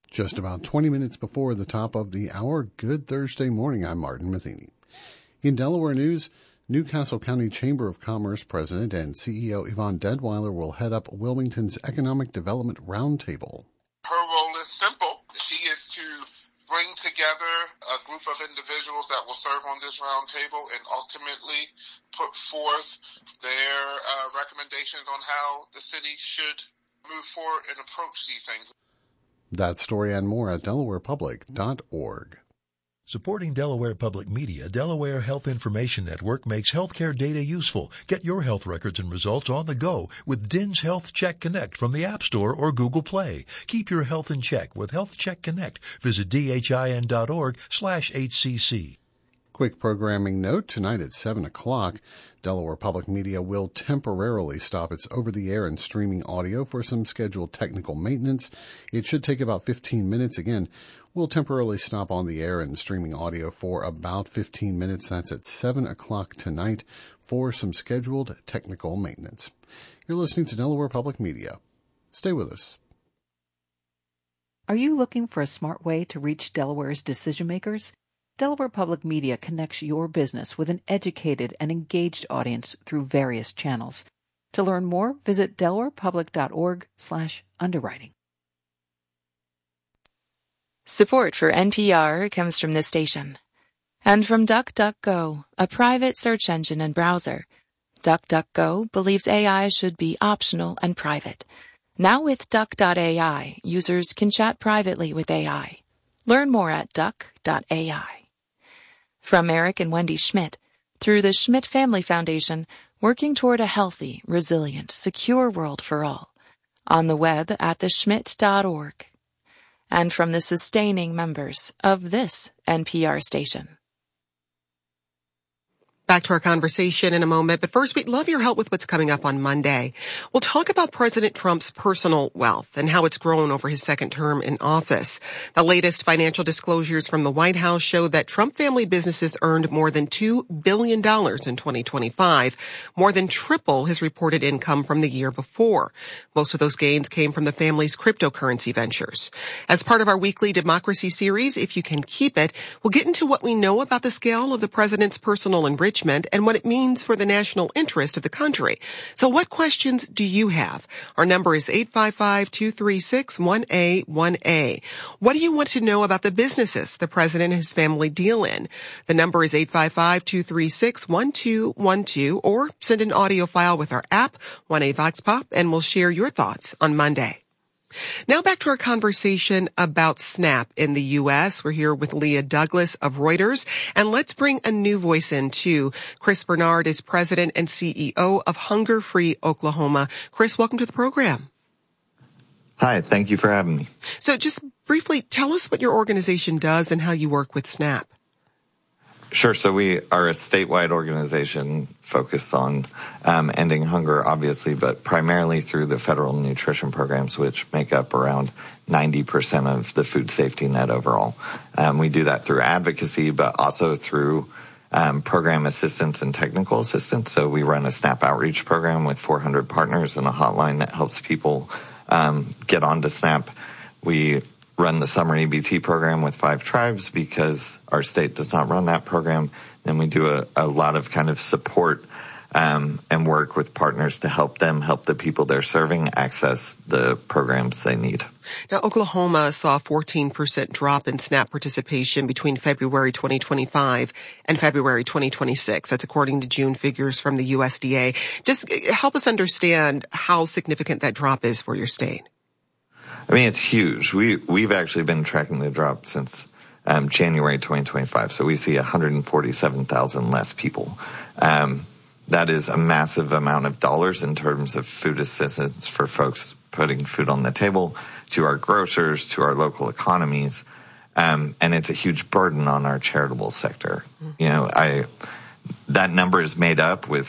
Just about 20 minutes before the top of the hour, good Thursday morning. I'm Martin Matheny. In Delaware news, Newcastle County Chamber of Commerce President and CEO Yvonne Deadweiler will head up Wilmington's Economic Development Roundtable. Her role is simple. She is to bring together a group of individuals that will serve on this roundtable and ultimately put forth their recommendations on how the city should move forward and approach these things. That story and more at delawarepublic.org. Supporting Delaware Public Media, Delaware Health Information Network makes healthcare data useful. Get your health records and results on the go with DINS Health Check Connect from the App Store or Google Play. Keep your health in check with Health Check Connect. Visit dhin.org/HCC. Quick programming note, tonight at 7 o'clock, Delaware Public Media will temporarily stop its over-the-air and streaming audio for some scheduled technical maintenance. It should take about 15 minutes. Again, we'll temporarily stop on the air and streaming audio for about 15 minutes. That's at 7 o'clock tonight for some scheduled technical maintenance. You're listening to Delaware Public Media. Stay with us. Are you looking for a smart way to reach Delaware's decision makers? Delaware Public Media connects your business with an educated and engaged audience through various channels. To learn more, visit delawarepublic.org/underwriting. Support for NPR comes from this station and from DuckDuckGo, a private search engine and browser. DuckDuckGo believes AI should be optional and private. Now with Duck.ai, users can chat privately with AI. Learn more at Duck.ai. From Eric and Wendy Schmidt, through the Schmidt Family Foundation, working toward a healthy, resilient, secure world for all. On the web at theschmidt.org. And from the sustaining members of this NPR station. Back to our conversation in a moment, but first we'd love your help with what's coming up on Monday. We'll talk about President Trump's personal wealth and how it's grown over his second term in office. The latest financial disclosures from the White House show that Trump family businesses earned more than $2 billion in 2025, more than triple his reported income from the year before. Most of those gains came from the family's cryptocurrency ventures. As part of our weekly democracy series, If You Can Keep It, we'll get into what we know about the scale of the president's personal enrichment and what it means for the national interest of the country. So what questions do you have? Our number is 855-236-1A1A. What do you want to know about the businesses the president and his family deal in? The number is 855-236-1212, or send an audio file with our app, 1A Vox Pop, and we'll share your thoughts on Monday. Now back to our conversation about SNAP in the U.S. We're here with Leah Douglas of Reuters, and let's bring a new voice in too. Chris Bernard is president and CEO of Hunger Free Oklahoma. Chris, welcome to the program. Hi, thank you for having me. So just briefly, tell us what your organization does and how you work with SNAP. Sure. So we are a statewide organization focused on ending hunger, obviously, but primarily through the federal nutrition programs, which make up around 90% of the food safety net overall. We do that through advocacy, but also through program assistance and technical assistance. So we run a SNAP outreach program with 400 partners and a hotline that helps people get onto SNAP. We run the summer EBT program with 5 tribes because our state does not run that program. Then we do a lot of kind of support and work with partners to help the people they're serving access the programs they need. Now, Oklahoma saw a 14% drop in SNAP participation between February 2025 and February 2026. That's according to June figures from the USDA. Just help us understand how significant that drop is for your state. I mean, it's huge. We've actually been tracking the drop since January 2025. So we see 147,000 less people. That is a massive amount of dollars in terms of food assistance for folks putting food on the table, to our grocers, to our local economies. And it's a huge burden on our charitable sector. You know, that number is made up with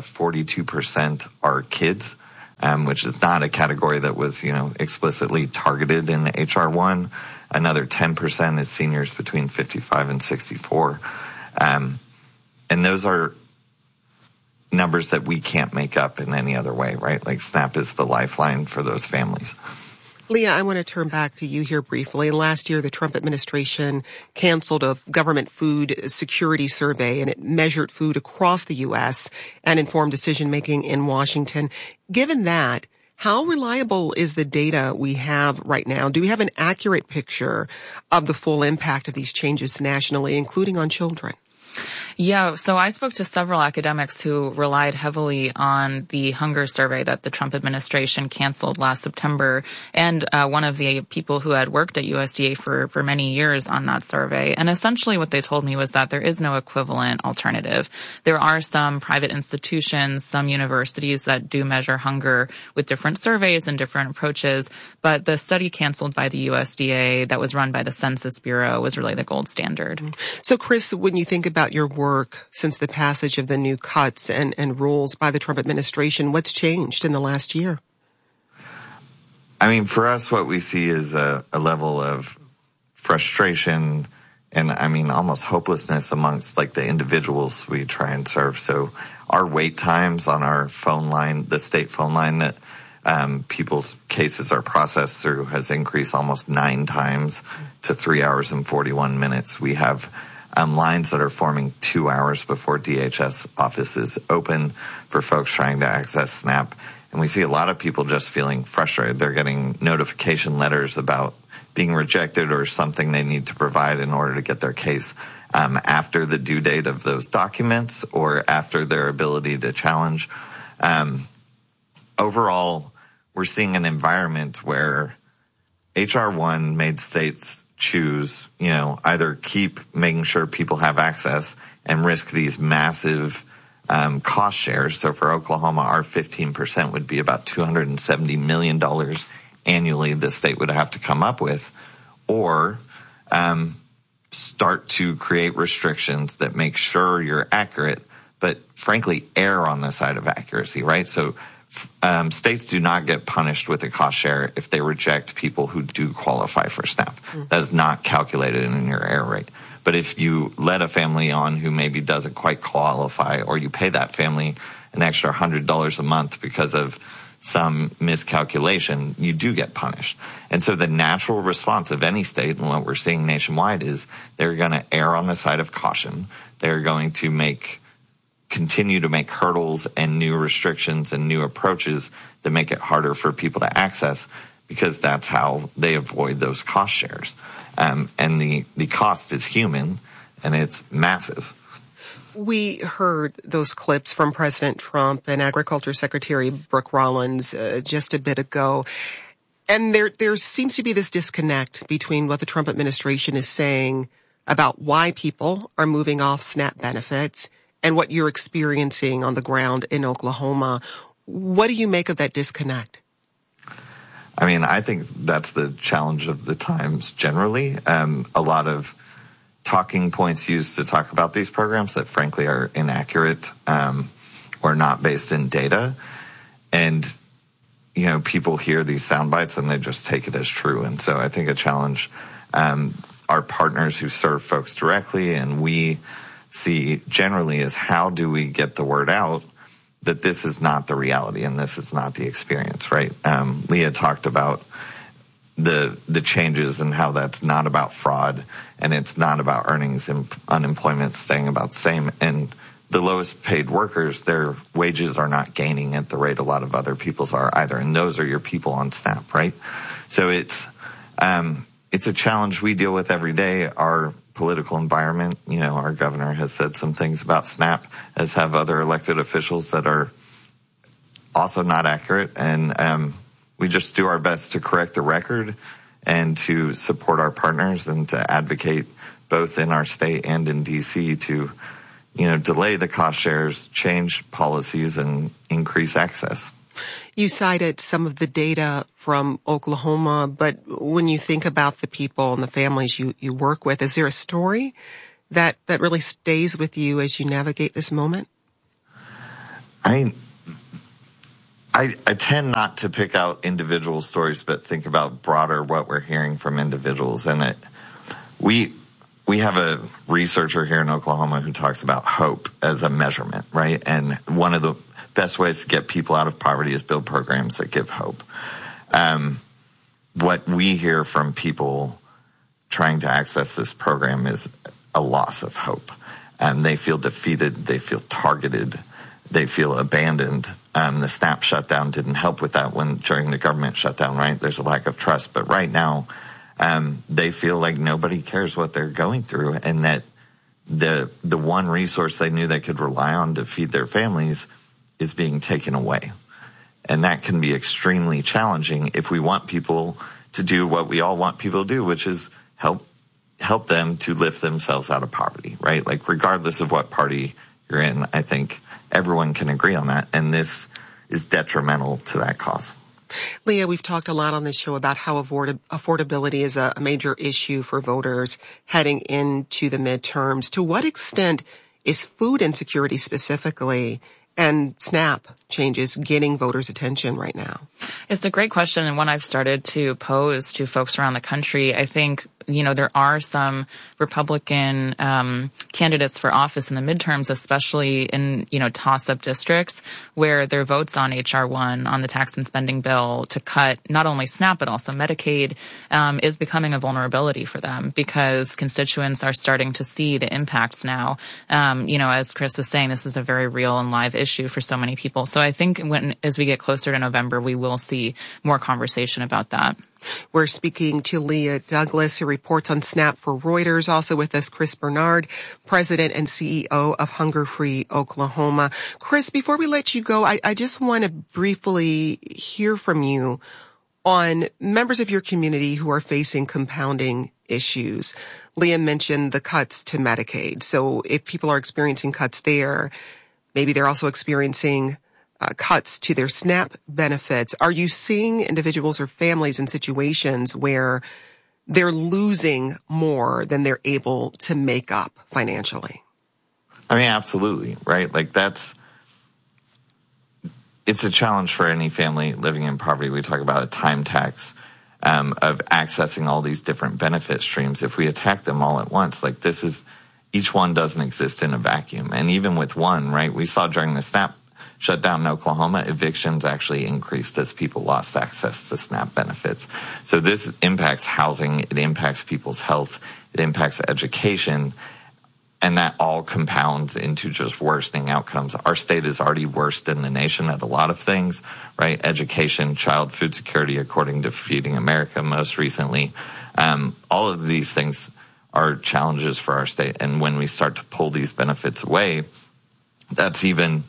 42% are kids. Which is not a category that was, explicitly targeted in H.R. 1. Another 10% is seniors between 55 and 64. And those are numbers that we can't make up in any other way, right? Like SNAP is the lifeline for those families. Leah, I want to turn back to you here briefly. Last year, the Trump administration canceled a government food security survey, and it measured food across the U.S. and informed decision-making in Washington. Given that, how reliable is the data we have right now? Do we have an accurate picture of the full impact of these changes nationally, including on children? Yeah, so I spoke to several academics who relied heavily on the hunger survey that the Trump administration canceled last September, and one of the people who had worked at USDA for many years on that survey. And essentially what they told me was that there is no equivalent alternative. There are some private institutions, some universities that do measure hunger with different surveys and different approaches, but the study canceled by the USDA that was run by the Census Bureau was really the gold standard. So, Chris, when you think about your work since the passage of the new cuts and rules by the Trump administration, what's changed in the last year? I mean, for us, what we see is a level of frustration and, I mean, almost hopelessness amongst, like, the individuals we try and serve. So our wait times on our phone line, the state phone line that people's cases are processed through, has increased almost 9 times to 3 hours and 41 minutes. We have lines that are forming 2 hours before DHS offices open for folks trying to access SNAP. And we see a lot of people just feeling frustrated. They're getting notification letters about being rejected or something they need to provide in order to get their case after the due date of those documents or after their ability to challenge. Overall, we're seeing an environment where H.R. 1 made states choose, either keep making sure people have access and risk these massive cost shares. So for Oklahoma, our 15% would be about $270 million annually the state would have to come up with, or start to create restrictions that make sure you're accurate, but frankly err on the side of accuracy, right? So states do not get punished with a cost share if they reject people who do qualify for SNAP. That is not calculated in your error rate. But if you let a family on who maybe doesn't quite qualify, or you pay that family an extra $100 a month because of some miscalculation, you do get punished. And so the natural response of any state, and what we're seeing nationwide, is they're going to err on the side of caution. They're going to continue to make hurdles and new restrictions and new approaches that make it harder for people to access, because that's how they avoid those cost shares. And the cost is human, and it's massive. We heard those clips from President Trump and Agriculture Secretary Brooke Rollins just a bit ago. And there seems to be this disconnect between what the Trump administration is saying about why people are moving off SNAP benefits and what you're experiencing on the ground in Oklahoma. What do you make of that disconnect? I mean, I think that's the challenge of the times generally. A lot of talking points used to talk about these programs that frankly are inaccurate or not based in data. And, people hear these sound bites and they just take it as true. And so I think a challenge, our partners who serve folks directly and we see generally is, how do we get the word out that this is not the reality and this is not the experience, right? Leah talked about the changes and how that's not about fraud and it's not about earnings and unemployment staying about the same. And the lowest paid workers, their wages are not gaining at the rate a lot of other people's are either. And those are your people on SNAP, right? So it's a challenge we deal with every day. Our political environment, our governor has said some things about SNAP, as have other elected officials, that are also not accurate. And we just do our best to correct the record and to support our partners and to advocate both in our state and in D.C. to, delay the cost shares, change policies, and increase access. You cited some of the data from Oklahoma, but when you think about the people and the families you work with, is there a story that really stays with you as you navigate this moment? I tend not to pick out individual stories, but think about broader what we're hearing from individuals. And we have a researcher here in Oklahoma who talks about hope as a measurement, right? And one of the best ways to get people out of poverty is build programs that give hope. what we hear from people trying to access this program is a loss of hope. They feel defeated. They feel targeted. They feel abandoned. The SNAP shutdown didn't help with that during the government shutdown, right? There's a lack of trust. But right now, they feel like nobody cares what they're going through, and that the one resource they knew they could rely on to feed their families is being taken away. And that can be extremely challenging if we want people to do what we all want people to do, which is help them to lift themselves out of poverty, right? Like, regardless of what party you're in, I think everyone can agree on that. And this is detrimental to that cause. Leah, we've talked a lot on this show about how affordability is a major issue for voters heading into the midterms. To what extent is food insecurity specifically and SNAP changes getting voters' attention right now? It's a great question, and one I've started to pose to folks around the country. I think, there are some Republican candidates for office in the midterms, especially in, toss-up districts, where their votes on H.R. 1, on the tax and spending bill to cut not only SNAP but also Medicaid, is becoming a vulnerability for them, because constituents are starting to see the impacts now. As Chris was saying, this is a very real and live issue for so many people. So I think as we get closer to November, we will see more conversation about that. We're speaking to Leah Douglas, who reports on SNAP for Reuters. Also with us, Chris Bernard, President and CEO of Hunger Free Oklahoma. Chris, before we let you go, I just want to briefly hear from you on members of your community who are facing compounding issues. Leah mentioned the cuts to Medicaid. So if people are experiencing cuts there, maybe they're also experiencing cuts to their SNAP benefits. Are you seeing individuals or families in situations where they're losing more than they're able to make up financially? I mean, absolutely, right? Like, it's a challenge for any family living in poverty. We talk about a time tax of accessing all these different benefit streams. If we attack them all at once, like, each one doesn't exist in a vacuum. And even with one, right, we saw during the SNAP shutdown in Oklahoma, evictions actually increased as people lost access to SNAP benefits. So this impacts housing, it impacts people's health, it impacts education, and that all compounds into just worsening outcomes. Our state is already worse than the nation at a lot of things, right? Education, child food security, according to Feeding America most recently. All of these things are challenges for our state. And when we start to pull these benefits away, that's even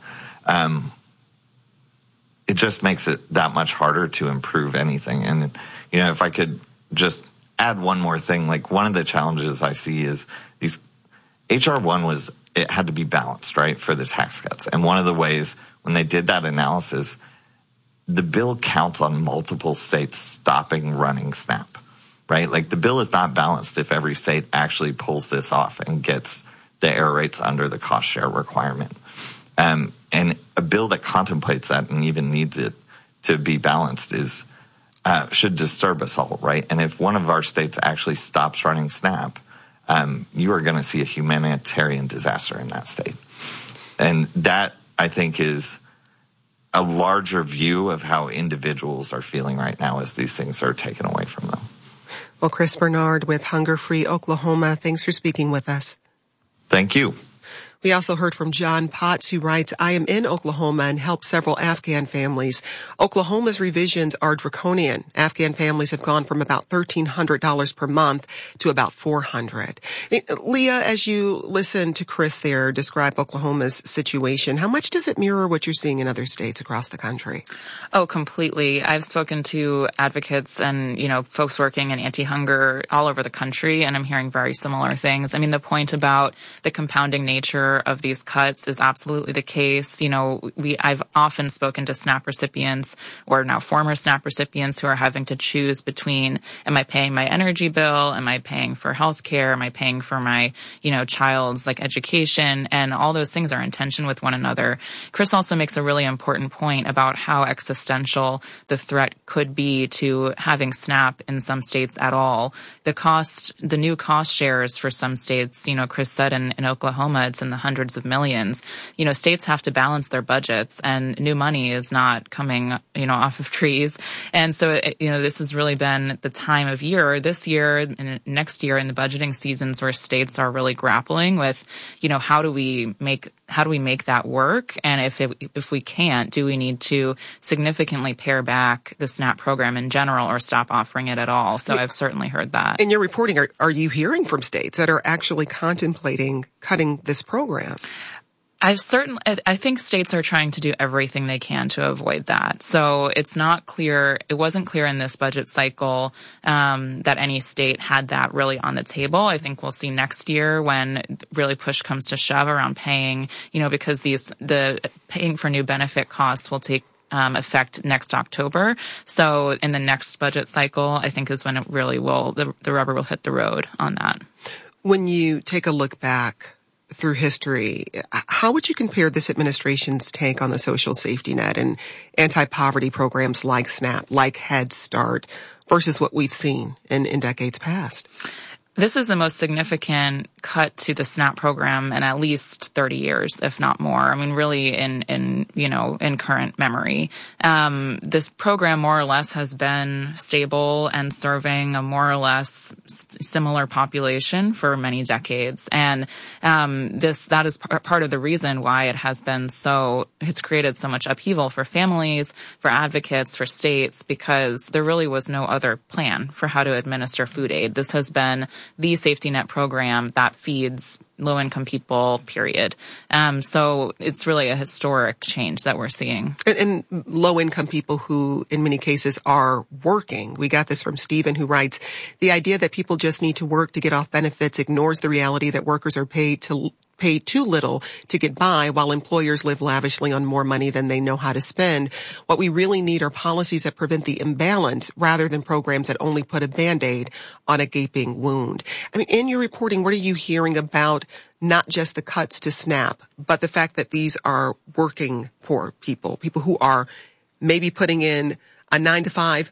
it just makes it that much harder to improve anything. And, if I could just add one more thing, like, one of the challenges I see is these H.R. 1 it had to be balanced, right, for the tax cuts. And one of the ways when they did that analysis, the bill counts on multiple states stopping running SNAP, right? Like, the bill is not balanced if every state actually pulls this off and gets the error rates under the cost share requirement. And a bill that contemplates that and even needs it to be balanced should disturb us all, right? And if one of our states actually stops running SNAP, you are going to see a humanitarian disaster in that state. And that, I think, is a larger view of how individuals are feeling right now as these things are taken away from them. Well, Chris Bernard with Hunger Free Oklahoma, thanks for speaking with us. Thank you. We also heard from John Potts, who writes, I am in Oklahoma and help several Afghan families. Oklahoma's revisions are draconian. Afghan families have gone from about $1,300 per month to about $400. Leah, as you listen to Chris there describe Oklahoma's situation, how much does it mirror what you're seeing in other states across the country? Oh, completely. I've spoken to advocates and, folks working in anti-hunger all over the country, and I'm hearing very similar things. I mean, the point about the compounding nature of these cuts is absolutely the case. I've often spoken to SNAP recipients, or now former SNAP recipients, who are having to choose between, am I paying my energy bill? Am I paying for health care? Am I paying for my, child's education? And all those things are in tension with one another. Chris also makes a really important point about how existential the threat could be to having SNAP in some states at all. The new cost shares for some states, Chris said in Oklahoma, it's in the hundreds of millions. States have to balance their budgets, and new money is not coming, off of trees. And so, this has really been the time of year, this year and next year in the budgeting seasons, where states are really grappling with, how do we make that work? And if we can't, do we need to significantly pare back the SNAP program in general or stop offering it at all? So I've certainly heard that. In your reporting, are you hearing from states that are actually contemplating cutting this program? I think states are trying to do everything they can to avoid that. So it's not clear, it wasn't clear in this budget cycle, that any state had that really on the table. I think we'll see next year when really push comes to shove around paying, because the paying for new benefit costs will take effect next October. So in the next budget cycle, I think is when it really will, the rubber will hit the road on that. When you take a look back through history, how would you compare this administration's take on the social safety net and anti-poverty programs like SNAP, like Head Start, versus what we've seen in decades past? This is the most significant cut to the SNAP program in at least 30 years, if not more. I mean, really in current memory. This program more or less has been stable and serving a more or less similar population for many decades. And, that is part of the reason why it's created so much upheaval for families, for advocates, for states, because there really was no other plan for how to administer food aid. This has been the safety net program that feeds low-income people, period. So it's really a historic change that we're seeing. And low-income people who, in many cases, are working. We got this from Stephen, who writes, the idea that people just need to work to get off benefits ignores the reality that workers are paid too little to get by, while employers live lavishly on more money than they know how to spend. What we really need are policies that prevent the imbalance rather than programs that only put a Band-Aid on a gaping wound. I mean, in your reporting, what are you hearing about not just the cuts to SNAP, but the fact that these are working poor people who are maybe putting in a 9-to-5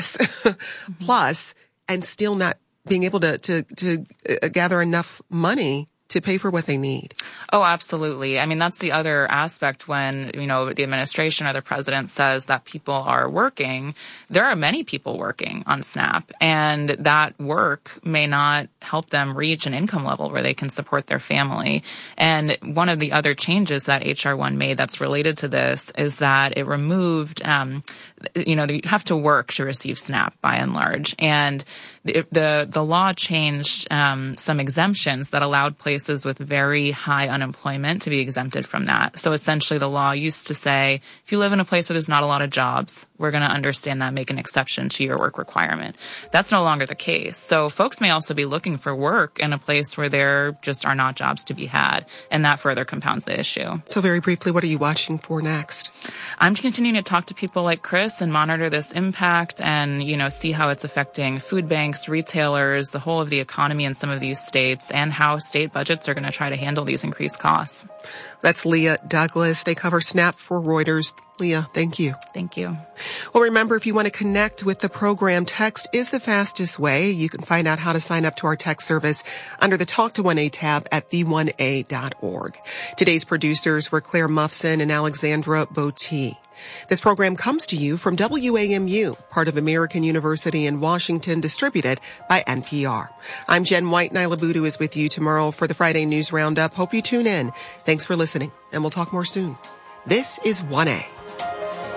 plus, and still not being able to gather enough money to pay for what they need? Oh, absolutely. I mean, that's the other aspect when, the administration or the president says that people are working. There are many people working on SNAP, and that work may not help them reach an income level where they can support their family. And one of the other changes that H.R. 1 made that's related to this is that it removed, you have to work to receive SNAP by and large. And the law changed some exemptions that allowed places with very high unemployment to be exempted from that. So essentially the law used to say, if you live in a place where there's not a lot of jobs, we're going to understand that, make an exception to your work requirement. That's no longer the case. So folks may also be looking for work in a place where there just are not jobs to be had, and that further compounds the issue. So very briefly, what are you watching for next? I'm continuing to talk to people like Chris and monitor this impact and, see how it's affecting food banks, retailers, the whole of the economy in some of these states, and how state budgets are going to try to handle these increased costs. That's Leah Douglas. They cover SNAP for Reuters. Leah, thank you. Thank you. Well, remember, if you want to connect with the program, text is the fastest way. You can find out how to sign up to our text service under the Talk to 1A tab at v1a.org. Today's producers were Claire Muffson and Alexandra Botti. This program comes to you from WAMU, part of American University in Washington, distributed by NPR. I'm Jen White. Nyla Budu is with you tomorrow for the Friday News Roundup. Hope you tune in. Thanks for listening, and we'll talk more soon. This is 1A.